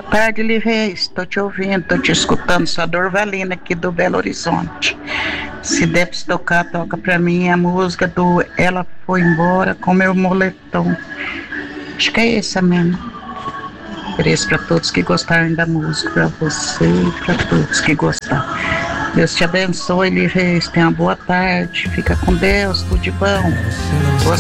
Tarde, Livez, estou te ouvindo, estou te escutando, sou a Dorvalina aqui do Belo Horizonte. Se der pra tocar, toca pra mim a música do Ela Foi Embora com Meu Moletom. Acho que é essa mesmo. Agradeço para todos que gostaram da música, para você e para todos que gostaram. Deus te abençoe, Livez, tenha uma boa tarde, fica com Deus, tudo de bom. Boa